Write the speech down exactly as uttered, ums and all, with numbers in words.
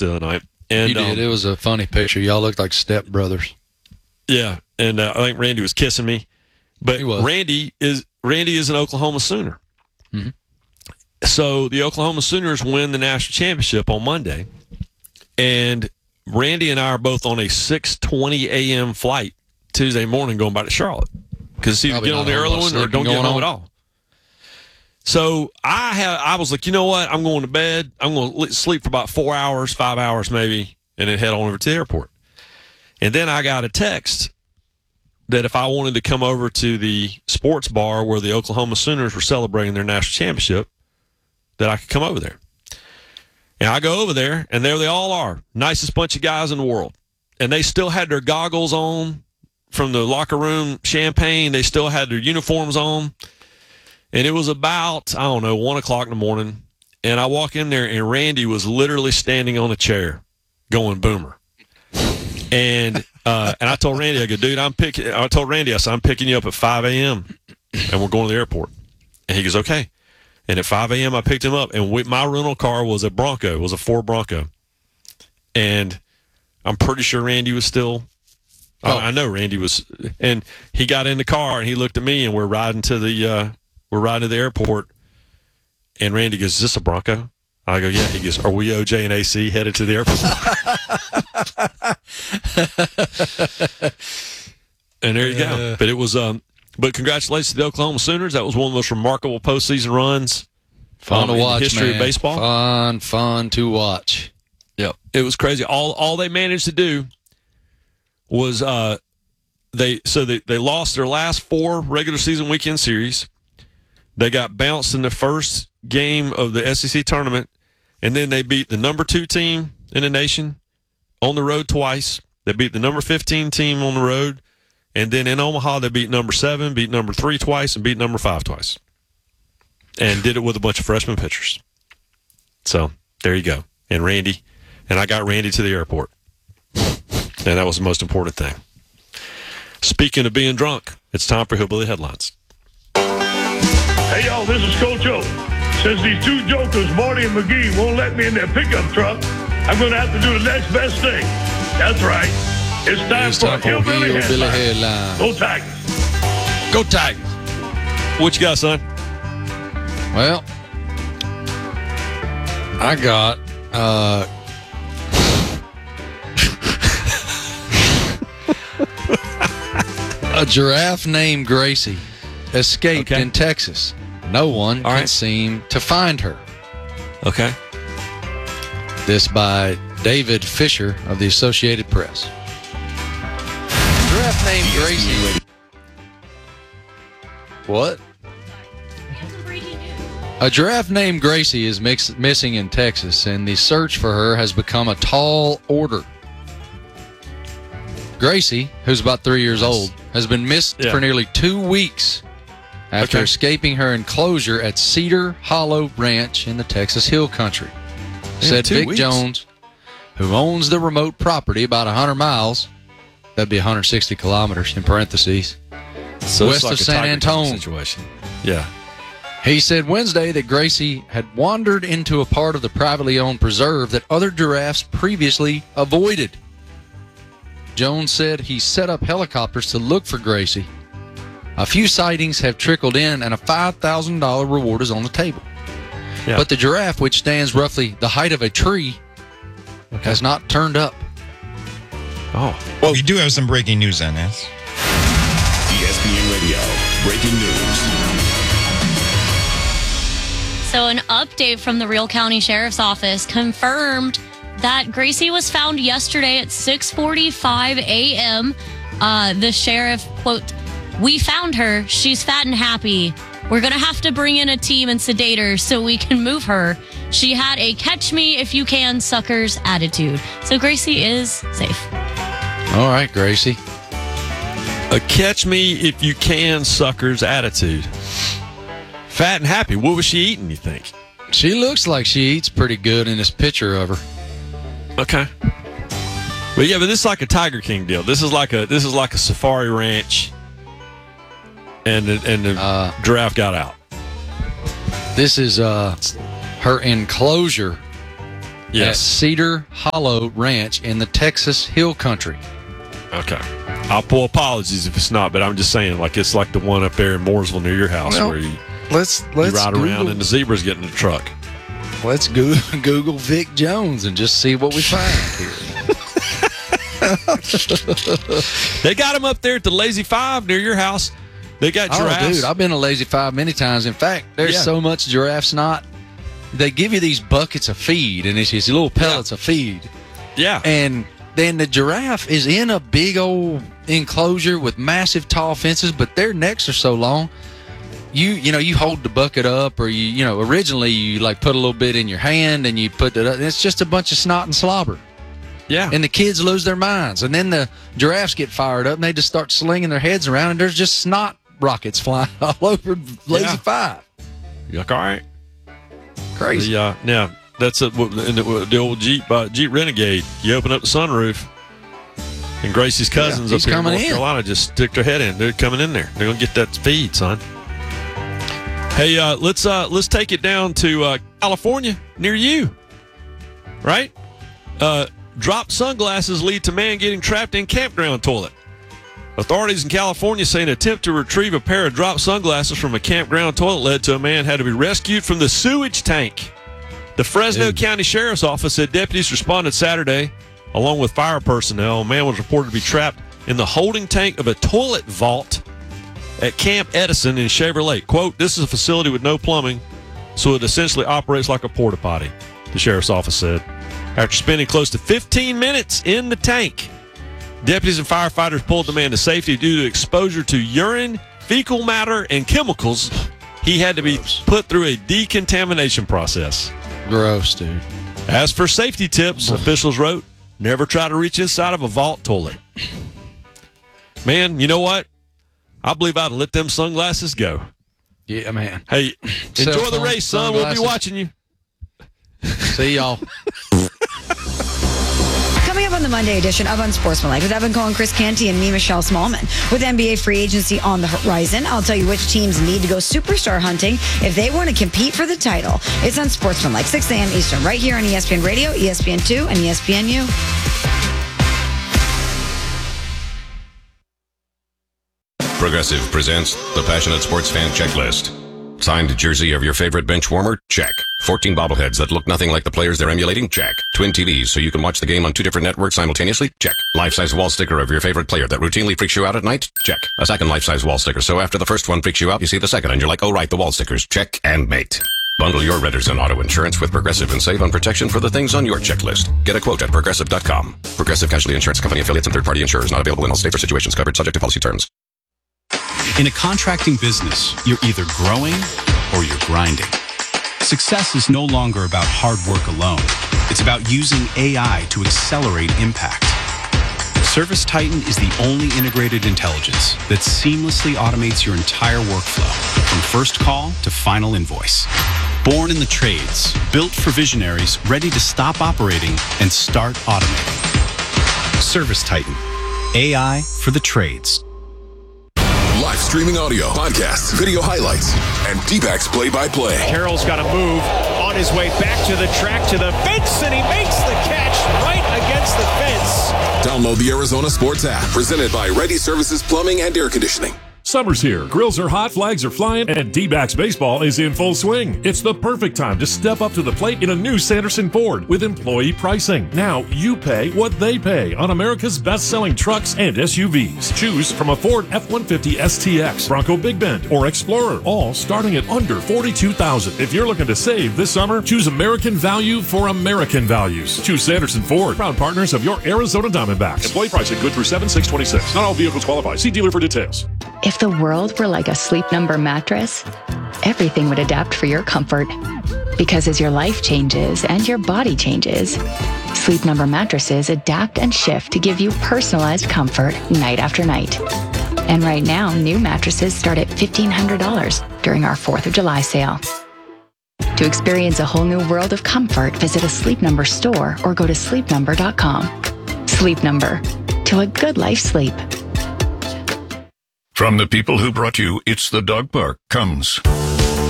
the other night. And, you did. Um, it was a funny picture. Y'all looked like stepbrothers. Yeah, and uh, I think Randy was kissing me. But He was. Randy is Randy is an Oklahoma Sooner. Mm-hmm. So the Oklahoma Sooners win the national championship on Monday. And Randy and I are both on a six twenty a.m. flight Tuesday morning going back to Charlotte. Because it's either Probably get on not the a early lot of one or don't sleeping get going home on. at all. So I have, I was like, you know what? I'm going to bed. I'm going to sleep for about four hours, five hours maybe, and then head on over to the airport. And then I got a text that if I wanted to come over to the sports bar where the Oklahoma Sooners were celebrating their national championship, that I could come over there. And I go over there, and there they all are. Nicest bunch of guys in the world. And they still had their goggles on from the locker room champagne. They still had their uniforms on. And it was about, I don't know, one o'clock in the morning. And I walk in there, and Randy was literally standing on a chair going boomer. And uh, and I told Randy, I go, dude, I'm picking, I told Randy, I said, I'm picking you up at five a.m. and we're going to the airport. And he goes, okay. And at five a.m. I picked him up, and we, my rental car was a Bronco, was a Ford Bronco. And I'm pretty sure Randy was still, oh. I, I know Randy was, and he got in the car, and he looked at me, and we're riding to the, uh, we're riding to the airport, and Randy goes, is this a Bronco? I go, yeah. He goes, are we O J and A C headed to the airport? And there you go. Uh, but it was, um, but congratulations to the Oklahoma Sooners. That was one of the most remarkable postseason runs Fun um, to in watch, the history man. of baseball. Fun, fun to watch. Yep. It was crazy. All all they managed to do was uh, they so they, they lost their last four regular season weekend series. They got bounced in the first game of the S E C tournament, and then they beat the number two team in the nation on the road twice. They beat the number fifteen team on the road, and then in Omaha they beat number seven, beat number three twice, and beat number five twice. And did it with a bunch of freshman pitchers. So there you go. And Randy, and I got Randy to the airport. And that was the most important thing. Speaking of being drunk, it's time for Hillbilly Headlines. Hey, y'all, this is Coach O. Since these two jokers, Marty and McGee, won't let me in their pickup truck, I'm going to have to do the next best thing. That's right. It's time, It's for, time for Hillbilly Hillbilly Headlines. Headlines. Go Tigers. Go Tigers. What you got, son? Well, I got uh, a giraffe named Gracie escaped Okay. in Texas. No one All can right. seem to find her. Okay. This by David Fisher of the Associated Press. Giraffe named Gracie. What? A giraffe named Gracie is mix- missing in Texas, and the search for her has become a tall order. Gracie, who's about three years old, has been missed Yeah. for nearly two weeks after Okay. escaping her enclosure at Cedar Hollow Ranch in the Texas Hill Country. Said two Vic weeks. Jones, who owns the remote property about one hundred miles, that'd be one hundred sixty kilometers in parentheses, So west it's like of a San Tiger King Antone. situation. Yeah. He said Wednesday that Gracie had wandered into a part of the privately owned preserve that other giraffes previously avoided. Jones said he set up helicopters to look for Gracie. A few sightings have trickled in, and a five thousand dollars reward is on the table. Yeah. But the giraffe, which stands roughly the height of a tree, has not turned up. Oh. Well, we do have some breaking news then, yes? E S P N Radio, breaking news. So an update from the Real County Sheriff's Office confirmed that Gracie was found yesterday at six forty-five a.m. Uh, the sheriff, quote, "We found her. She's fat and happy. We're going to have to bring in a team and sedate her so we can move her. She had a catch me if you can suckers attitude." So Gracie is safe. All right, Gracie. A catch me if you can suckers attitude. Fat and happy. What was she eating, you think? She looks like she eats pretty good in this picture of her. Okay. But yeah, but this is like a Tiger King deal. This is like a this is like a safari ranch, and the, and the Uh, giraffe got out. This is uh, her enclosure at Yes. Cedar Hollow Ranch in the Texas Hill Country. Okay. I'll pull apologies if it's not, but I'm just saying, like, it's like the one up there in Mooresville near your house Well, where you, Let's you let's ride Google, around and the zebras get in the truck. let's go, Google Vic Jones and just see what we find here. They got them up there at the Lazy Five near your house. They got Oh, giraffes. dude, I've been to Lazy Five many times. In fact, there's Yeah. so much giraffe snot. They give you these buckets of feed, and it's these little pellets of feed. yeah. And then the giraffe is in a big old enclosure with massive tall fences, but their necks are so long. You you know, you hold the bucket up, or you you know, originally you like put a little bit in your hand and you put it up. And it's just a bunch of snot and slobber. yeah. And the kids lose their minds. And then the giraffes get fired up and they just start slinging their heads around, and there's just snot rockets flying all over Lazy Yeah. Five. You're like, all right. Crazy. The, uh, yeah, that's a, in the, the old Jeep uh, Jeep Renegade. You open up the sunroof, and Gracie's cousins Yeah, up he's here in coming North in. Carolina just stick their head in. They're coming in there. They're gonna get that feed, son. Hey, uh, let's uh, let's take it down to uh, California near you, right? Uh, dropped sunglasses lead to man getting trapped in campground toilet. Authorities in California say an attempt to retrieve a pair of dropped sunglasses from a campground toilet led to a man had to be rescued from the sewage tank. The Fresno Dude. County Sheriff's Office said deputies responded Saturday, along with fire personnel. A man was reported to be trapped in the holding tank of a toilet vault at Camp Edison in Shaver Lake. Quote, this is a facility with no plumbing, so it essentially operates like a porta potty, the sheriff's office said. After spending close to fifteen minutes in the tank, deputies and firefighters pulled the man to safety due to exposure to urine, fecal matter, and chemicals. He had to be put through a decontamination process. Gross, dude. As for safety tips, officials wrote, never try to reach inside of a vault toilet. Man, you know what? I believe I'd let them sunglasses go. Yeah, man. Hey, Cell enjoy the phone, race, son. We'll be sunglasses. watching you. See y'all. Coming up on the Monday edition of Unsportsmanlike with Evan Cohen, Chris Canty, and me, Michelle Smallman. With N B A free agency on the horizon, I'll tell you which teams need to go superstar hunting if they want to compete for the title. It's Unsportsmanlike, six a.m. Eastern, right here on E S P N Radio, E S P N two, and E S P N U. Progressive presents the Passionate Sports Fan Checklist. Signed jersey of your favorite bench warmer? Check. fourteen bobbleheads that look nothing like the players they're emulating? Check. Twin T Vs so you can watch the game on two different networks simultaneously? Check. Life-size wall sticker of your favorite player that routinely freaks you out at night? Check. A second life-size wall sticker so after the first one freaks you out, you see the second and you're like, oh right, the wall stickers. Check and mate. Bundle your renters and auto insurance with Progressive and save on protection for the things on your checklist. Get a quote at Progressive dot com. Progressive Casualty Insurance Company affiliates and third-party insurers not available in all states or situations covered subject to policy terms. In a contracting business, you're either growing or you're grinding. Success is no longer about hard work alone. It's about using A I to accelerate impact. Service Titan is the only integrated intelligence that seamlessly automates your entire workflow, from first call to final invoice. Born in the trades, built for visionaries ready to stop operating and start automating. Service Titan, A I for the trades. Live streaming audio, podcasts, video highlights, and D-backs play-by-play. Carroll's got to move on his way back to the track to the fence, and he makes the catch right against the fence. Download the Arizona Sports app, presented by Ready Services Plumbing and Air Conditioning. Summer's here, grills are hot, flags are flying, and D-backs baseball is in full swing. It's the perfect time to step up to the plate in a new Sanderson Ford with employee pricing. Now you pay what they pay on America's best-selling trucks and S U Vs. Choose from a Ford F one fifty S T X, Bronco Big Bend, or Explorer, all starting at under forty-two thousand dollars. If you're looking to save this summer, choose American value for American values. Choose Sanderson Ford, proud partners of your Arizona Diamondbacks. Employee pricing good through seven six twenty-six. Not all vehicles qualify. See dealer for details. If the world were like a Sleep Number mattress, everything would adapt for your comfort. Because as your life changes and your body changes, Sleep Number mattresses adapt and shift to give you personalized comfort night after night. And right now, new mattresses start at fifteen hundred dollars during our fourth of July sale. To experience a whole new world of comfort, visit a Sleep Number store or go to sleep number dot com. Sleep Number. To a good life sleep. From the people who brought you It's the Dog Park comes